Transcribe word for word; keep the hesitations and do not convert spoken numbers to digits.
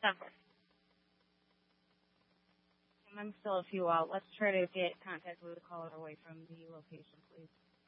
Several. I'm still a few out. Let's try to get contact with the caller away from the location, please.